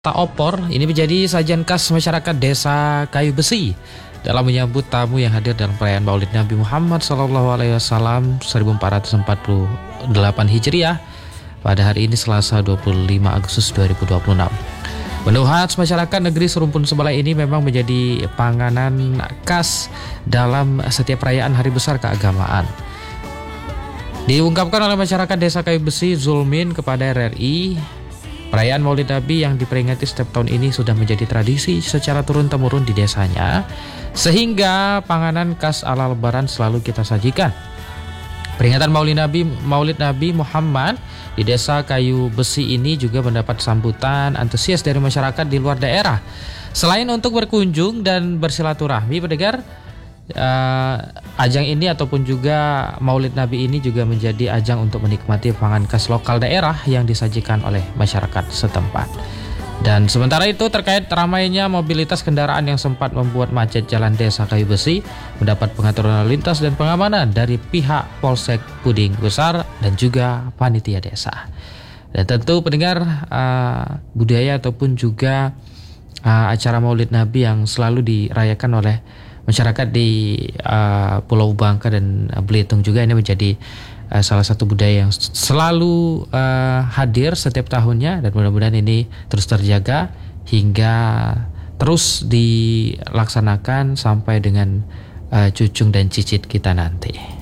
Tak opor ini menjadi sajian khas masyarakat desa Kayu Besi dalam menyambut tamu yang hadir dalam perayaan Maulid Nabi Muhammad SAW 1448 Hijriah pada hari ini Selasa 25 Agustus 2026. Menu khas masyarakat negeri serumpun sebelah ini memang menjadi panganan khas dalam setiap perayaan hari besar keagamaan. Diungkapkan oleh masyarakat desa Kayu Besi Zulmin kepada RRI, perayaan Maulid Nabi yang diperingati setiap tahun ini sudah menjadi tradisi secara turun-temurun di desanya, sehingga panganan khas ala Lebaran selalu kita sajikan. Peringatan Maulid Nabi Muhammad di desa Kayu Besi ini juga mendapat sambutan antusias dari masyarakat di luar daerah. Selain untuk berkunjung dan bersilaturahmi, pendengar, ajang ini ataupun juga Maulid Nabi ini juga menjadi ajang untuk menikmati pangan khas lokal daerah yang disajikan oleh masyarakat setempat. Dan sementara itu, terkait ramainya mobilitas kendaraan yang sempat membuat macet jalan desa Kayu Besi, mendapat pengaturan lalu lintas dan pengamanan dari pihak Polsek Puding Besar dan juga panitia desa. Dan tentu pendengar, budaya ataupun juga acara Maulid Nabi yang selalu dirayakan oleh masyarakat di Pulau Bangka dan Belitung juga ini menjadi salah satu budaya yang selalu hadir setiap tahunnya, dan mudah-mudahan ini terus terjaga hingga terus dilaksanakan sampai dengan cucung dan cicit kita nanti.